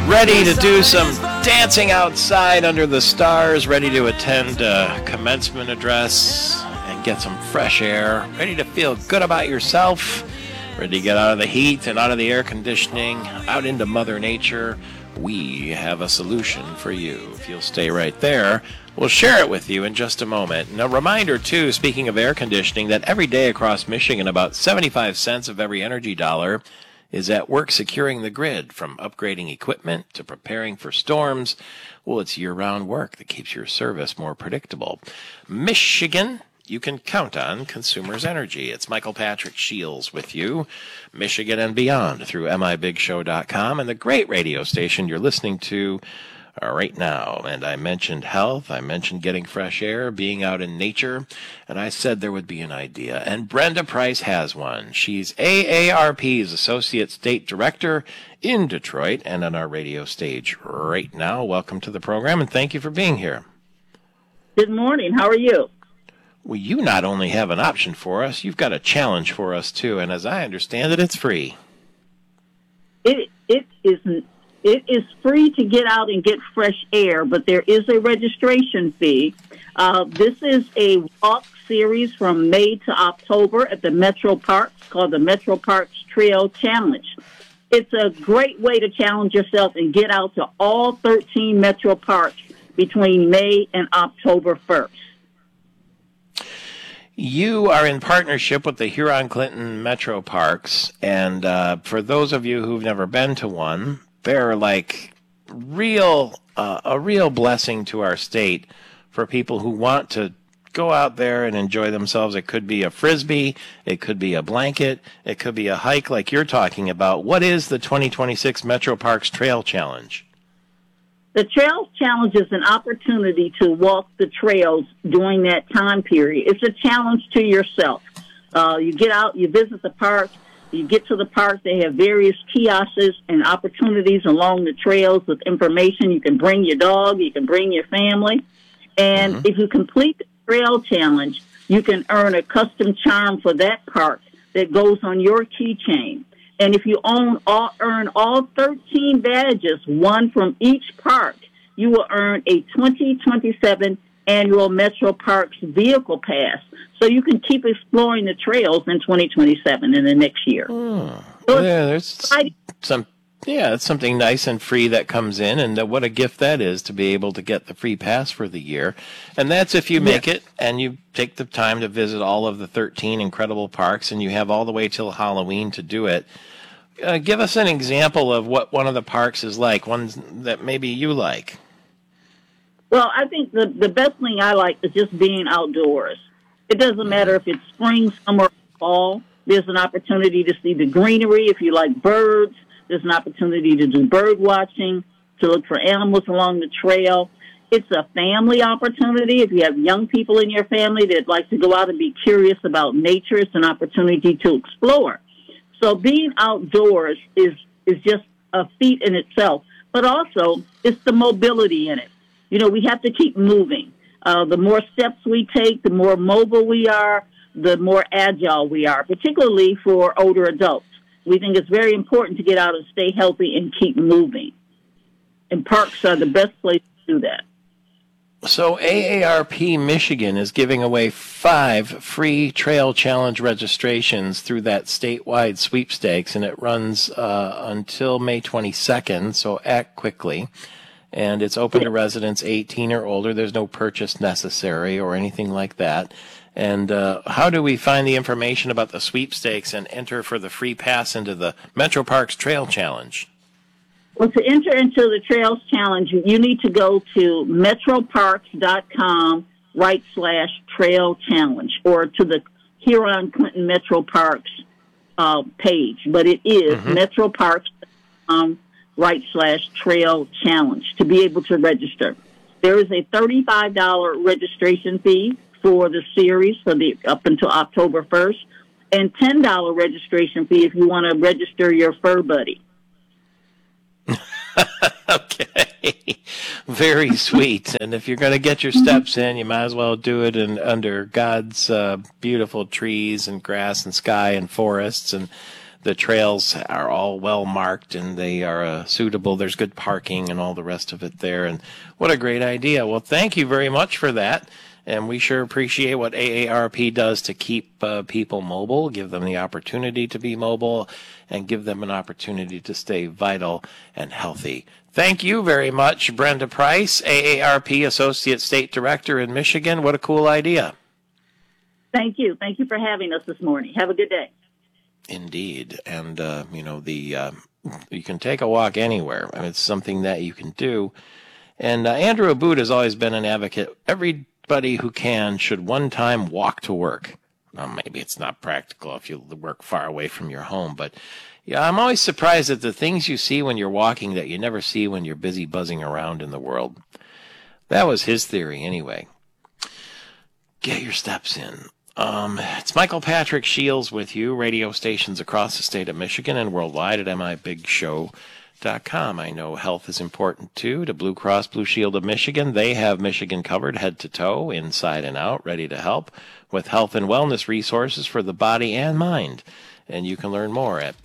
ready to do some dancing outside under the stars, ready to attend a commencement address and get some fresh air, ready to feel good about yourself, ready to get out of the heat and out of the air conditioning, out into Mother Nature, we have a solution for you. If you'll stay right there, we'll share it with you in just a moment. And a reminder, too, speaking of air conditioning, that every day across Michigan, about 75 cents of every energy dollar is at work securing the grid, from upgrading equipment to preparing for storms. Well, it's year-round work that keeps your service more predictable. Michigan, you can count on Consumers Energy. It's Michael Patrick Shields with you, Michigan and beyond, through mibigshow.com and the great radio station you're listening to right now. And I mentioned health, I mentioned getting fresh air, being out in nature, and I said there would be an idea. And Brenda Price has one. She's AARP's Associate State Director in Detroit and on our radio stage right now. Welcome to the program, and thank you for being here. Good morning. How are you? Well, you not only have an option for us, you've got a challenge for us, too. And as I understand it, it's free. It is free to get out and get fresh air, but there is a registration fee. This is a walk series from May to October at the Metro Parks called the Metro Parks Trail Challenge. It's a great way to challenge yourself and get out to all 13 Metro Parks between May and October 1st. You are in partnership with the Huron-Clinton Metro Parks, and for those of you who've never been to one, they're like a real blessing to our state for people who want to go out there and enjoy themselves. It could be a Frisbee, it could be a blanket, it could be a hike like you're talking about. What is the 2026 Metro Parks Trail Challenge? The Trails Challenge is an opportunity to walk the trails during that time period. It's a challenge to yourself. You get out, you visit the park, you get to the park, they have various kiosks and opportunities along the trails with information. You can bring your dog, you can bring your family. And if you complete the Trail Challenge, you can earn a custom charm for that park that goes on your keychain. And if you earn all 13 badges, one from each park, you will earn a 2027 annual Metro Parks vehicle pass. So you can keep exploring the trails in 2027 in the next year. Oh. So yeah, there's it's something nice and free that comes in, and what a gift that is to be able to get the free pass for the year. And that's if you make it and you take the time to visit all of the 13 incredible parks, and you have all the way till Halloween to do it. Give us an example of what one of the parks is like, ones that maybe you like. Well, I think the best thing I like is just being outdoors. It doesn't matter if it's spring, summer, or fall. There's an opportunity to see the greenery. If you like birds, there's an opportunity to do bird watching, to look for animals along the trail. It's a family opportunity. If you have young people in your family that like to go out and be curious about nature, it's an opportunity to explore. So being outdoors is just a feat in itself, but also it's the mobility in it. You know, we have to keep moving. The more steps we take, the more mobile we are, the more agile we are, particularly for older adults. We think it's very important to get out and stay healthy and keep moving. And parks are the best place to do that. So AARP Michigan is giving away 5 free Trail Challenge registrations through that statewide sweepstakes, and it runs until May 22nd, so act quickly. And it's open to residents 18 or older. There's no purchase necessary or anything like that. And how do we find the information about the sweepstakes and enter for the free pass into the Metro Parks Trail Challenge? Well, to enter into the Trails Challenge, you need to go to metroparks.com/trail challenge or to the Huron-Clinton Metro Parks page. But it is metroparks.com/trail challenge to be able to register. There is a $35 registration fee for the series up until October 1st, and $10 registration fee if you want to register your fur buddy. Okay. Very sweet. And if you're going to get your steps in, you might as well do it under God's beautiful trees and grass and sky and forests. And the trails are all well marked and they are suitable. There's good parking and all the rest of it there. And what a great idea. Well, thank you very much for that. And we sure appreciate what AARP does to keep people mobile, give them the opportunity to be mobile, and give them an opportunity to stay vital and healthy. Thank you very much, Brenda Price, AARP Associate State Director in Michigan. What a cool idea. Thank you. Thank you for having us this morning. Have a good day. Indeed. And, you can take a walk anywhere. I mean, it's something that you can do. And Andrew Aboud has always been an advocate. Everybody who can should one time walk to work. Well, maybe it's not practical if you work far away from your home, but yeah, I'm always surprised at the things you see when you're walking that you never see when you're busy buzzing around in the world. That was his theory anyway. Get your steps in. It's Michael Patrick Shields with you, radio stations across the state of Michigan and worldwide at mibigshow.com. I know health is important too to Blue Cross Blue Shield of Michigan. They have Michigan covered head to toe, inside and out, ready to help with health and wellness resources for the body and mind. And you can learn more at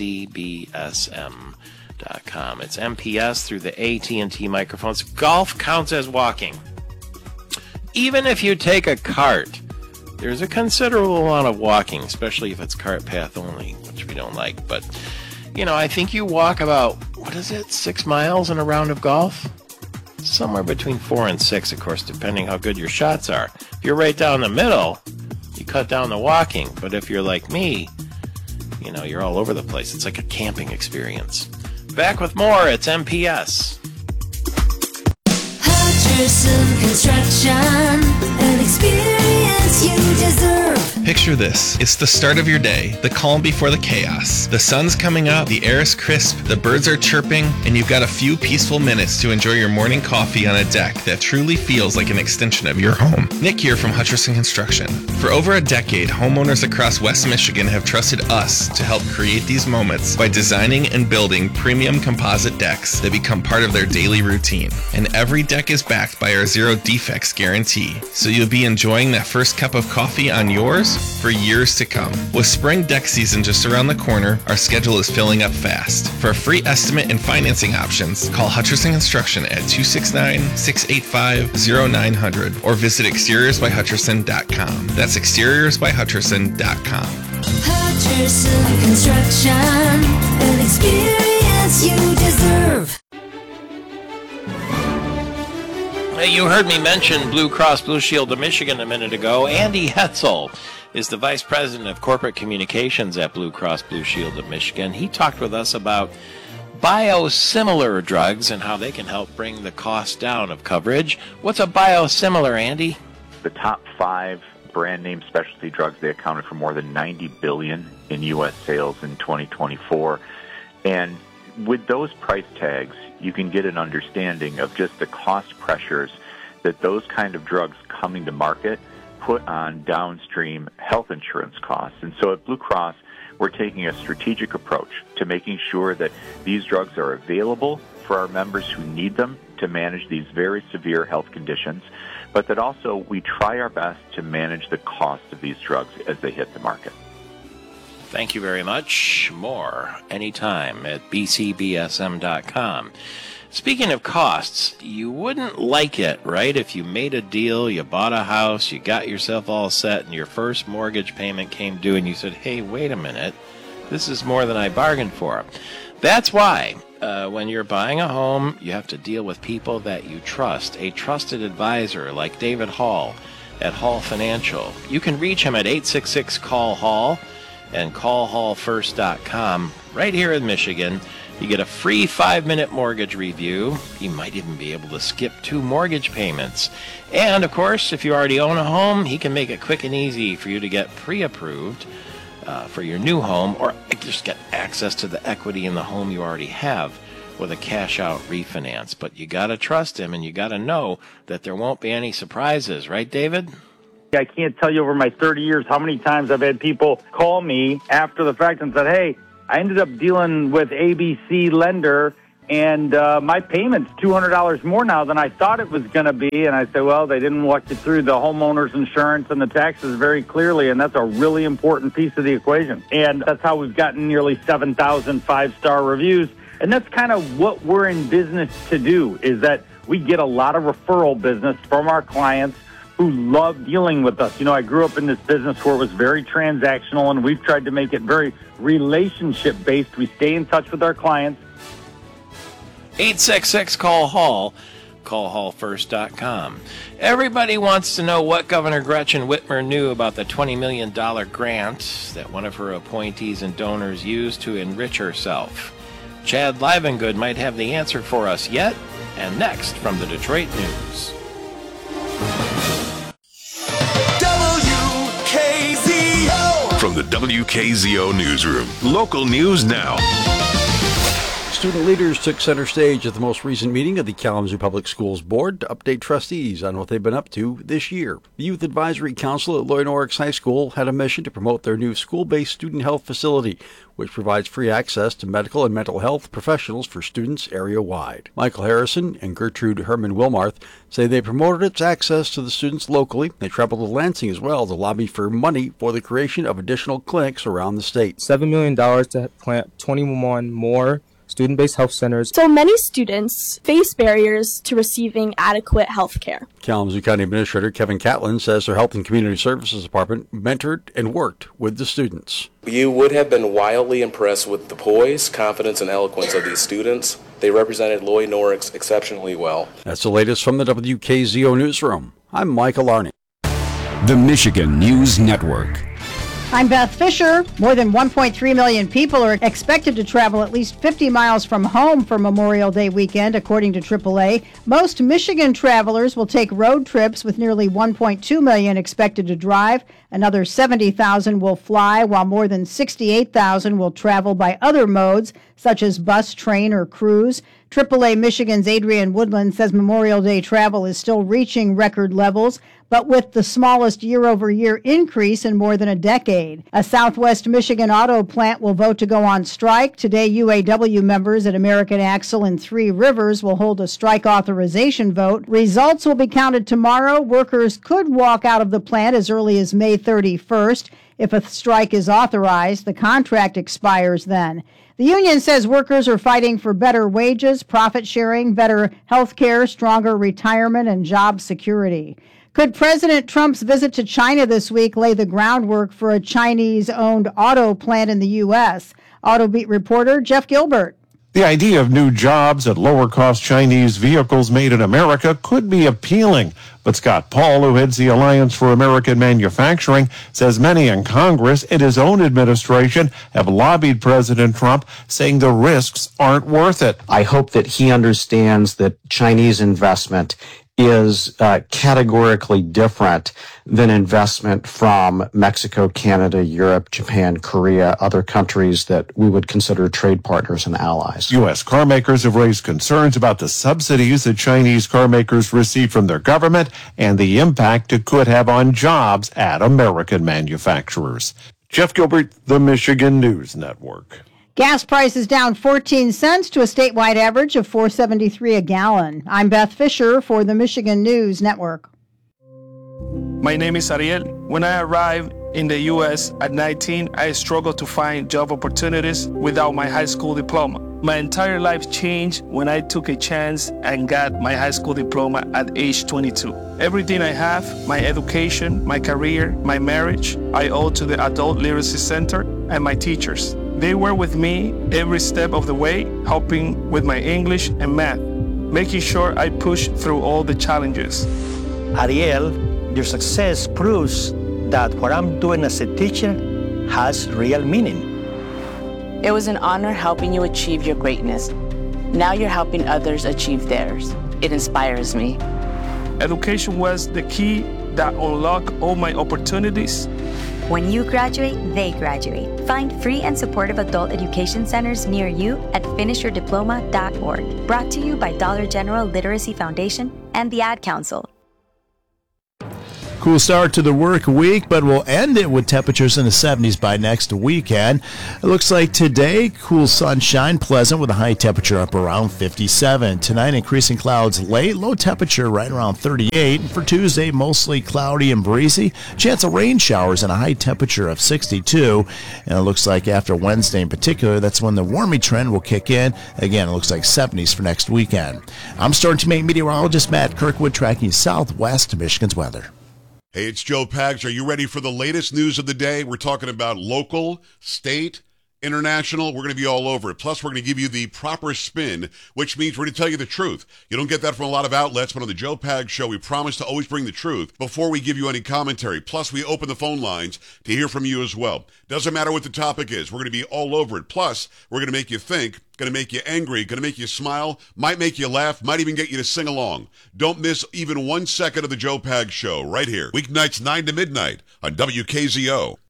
bcbsm.com. It's MPS through the AT&T microphones. Golf counts as walking. Even if you take a cart, there's a considerable amount of walking, especially if it's cart path only, which we don't like. But, I think you walk about, 6 miles in a round of golf? Somewhere between 4 and 6, of course, depending how good your shots are. If you're right down the middle, you cut down the walking. But if you're like me, you're all over the place. It's like a camping experience. Back with more. It's MPS. Hutcherson Construction, an experience you deserve. Picture this. It's the start of your day, the calm before the chaos. The sun's coming up, the air is crisp, the birds are chirping, and you've got a few peaceful minutes to enjoy your morning coffee on a deck that truly feels like an extension of your home. Nick here from Hutcherson Construction. For over a decade, homeowners across West Michigan have trusted us to help create these moments by designing and building premium composite decks that become part of their daily routine. And every deck is backed by our zero defects guarantee, so you'll be enjoying that first cup of coffee on yours for years to come. With spring deck season just around the corner, our schedule is filling up fast. For a free estimate and financing options, call Hutcherson Construction at 269-685-0900 or visit exteriorsbyhutcherson.com. That's exteriorsbyhutcherson.com. Hutcherson Construction, an experience you deserve. You heard me mention Blue Cross Blue Shield of Michigan a minute ago. Andy Hetzel is the Vice President of Corporate Communications at Blue Cross Blue Shield of Michigan. He talked with us about biosimilar drugs and how they can help bring the cost down of coverage. What's a biosimilar, Andy? The top 5 brand name specialty drugs, they accounted for more than $90 billion in U.S. sales in 2024. And with those price tags, you can get an understanding of just the cost pressures that those kind of drugs coming to market put on downstream health insurance costs. And so at Blue Cross, we're taking a strategic approach to making sure that these drugs are available for our members who need them to manage these very severe health conditions, but that also we try our best to manage the cost of these drugs as they hit the market. Thank you very much. More anytime at bcbsm.com. Speaking of costs, you wouldn't like it, right? If you made a deal, you bought a house, you got yourself all set, and your first mortgage payment came due, and you said, hey, wait a minute, this is more than I bargained for. That's why when you're buying a home, you have to deal with people that you trust, a trusted advisor like David Hall at Hall Financial. You can reach him at 866-CALL-HALL. and callhallfirst.com right here in Michigan. You get a free 5-minute mortgage review. You might even be able to skip 2 mortgage payments. And, of course, if you already own a home, he can make it quick and easy for you to get pre-approved for your new home or just get access to the equity in the home you already have with a cash-out refinance. But you got to trust him, and you got to know that there won't be any surprises. Right, David? I can't tell you over my 30 years how many times I've had people call me after the fact and said, hey, I ended up dealing with ABC lender, and my payment's $200 more now than I thought it was going to be. And I said, well, they didn't walk you through the homeowner's insurance and the taxes very clearly, and that's a really important piece of the equation. And that's how we've gotten nearly 7,000 five-star reviews. And that's kind of what we're in business to do, is that we get a lot of referral business from our clients who love dealing with us. You know, I grew up in this business where it was very transactional, and we've tried to make it very relationship-based. We stay in touch with our clients. 866-CALL-HALL. CallHallFirst.com. Everybody wants to know what Governor Gretchen Whitmer knew about the $20 million grant that one of her appointees and donors used to enrich herself. Chad Livengood might have the answer for us yet, and next from the Detroit News. WKZO! From the WKZO Newsroom, local news now. Student leaders took center stage at the most recent meeting of the Kalamazoo Public Schools Board to update trustees on what they've been up to this year. The Youth Advisory Council at Loy Norrix High School had a mission to promote their new school-based student health facility, which provides free access to medical and mental health professionals for students area-wide. Michael Harrison and Gertrude Herman-Wilmarth say they promoted its access to the students locally. They traveled to Lansing as well to lobby for money for the creation of additional clinics around the state. $7 million to plant 21 more student-based health centers. So many students face barriers to receiving adequate health care. Kalamazoo County Administrator Kevin Catlin says their Health and Community Services Department mentored and worked with the students. You would have been wildly impressed with the poise, confidence, and eloquence of these students. They represented Loy Norrix exceptionally well. That's the latest from the WKZO Newsroom. I'm Michael Arney. The Michigan News Network. I'm Beth Fisher. More than 1.3 million people are expected to travel at least 50 miles from home for Memorial Day weekend, according to AAA. Most Michigan travelers will take road trips, with nearly 1.2 million expected to drive. Another 70,000 will fly, while more than 68,000 will travel by other modes, such as bus, train, or cruise. AAA Michigan's Adrian Woodland says Memorial Day travel is still reaching record levels, but with the smallest year-over-year increase in more than a decade. A Southwest Michigan auto plant will vote to go on strike. Today, UAW members at American Axle and Three Rivers will hold a strike authorization vote. Results will be counted tomorrow. Workers could walk out of the plant as early as May 31st. If a strike is authorized, the contract expires then. The union says workers are fighting for better wages, profit sharing, better health care, stronger retirement, and job security. Could President Trump's visit to China this week lay the groundwork for a Chinese-owned auto plant in the U.S.? AutoBeat reporter Jeff Gilbert. The idea of new jobs at lower-cost Chinese vehicles made in America could be appealing. But Scott Paul, who heads the Alliance for American Manufacturing, says many in Congress and his own administration have lobbied President Trump, saying the risks aren't worth it. I hope that he understands that Chinese investment is categorically different than investment from Mexico, Canada, Europe, Japan, Korea, other countries that we would consider trade partners and allies. U.S. car makers have raised concerns about the subsidies that Chinese car makers receive from their government and the impact it could have on jobs at American manufacturers. Jeff Gilbert, the Michigan News Network. Gas prices down 14 cents to a statewide average of $4.73 a gallon. I'm Beth Fisher for the Michigan News Network. My name is Ariel. When I arrived in the U.S. at 19, I struggled to find job opportunities without my high school diploma. My entire life changed when I took a chance and got my high school diploma at age 22. Everything I have, my education, my career, my marriage, I owe to the Adult Literacy Center and my teachers. They were with me every step of the way, helping with my English and math, making sure I pushed through all the challenges. Ariel, your success proves that what I'm doing as a teacher has real meaning. It was an honor helping you achieve your greatness. Now you're helping others achieve theirs. It inspires me. Education was the key that unlocked all my opportunities. When you graduate, they graduate. Find free and supportive adult education centers near you at finishyourdiploma.org. Brought to you by Dollar General Literacy Foundation and the Ad Council. Cool start to the work week, but we'll end it with temperatures in the 70s by next weekend. It looks like today, cool sunshine, pleasant with a high temperature up around 57. Tonight, increasing clouds late, low temperature right around 38. And for Tuesday, mostly cloudy and breezy. Chance of rain showers and a high temperature of 62. And it looks like after Wednesday in particular, that's when the warming trend will kick in. Again, it looks like 70s for next weekend. I'm Storm Team 8 meteorologist Matt Kirkwood tracking southwest Michigan's weather. Hey, it's Joe Pags. Are you ready for the latest news of the day? We're talking about local, state, international. We're going to be all over it. Plus, we're going to give you the proper spin, which means we're going to tell you the truth. You don't get that from a lot of outlets, but on the Joe Pags Show, we promise to always bring the truth before we give you any commentary. Plus, we open the phone lines to hear from you as well. Doesn't matter what the topic is. We're going to be all over it. Plus, we're going to make you think, going to make you angry, going to make you smile, might make you laugh, might even get you to sing along. Don't miss even 1 second of the Joe Pags Show right here. Weeknights 9 to midnight on WKZO.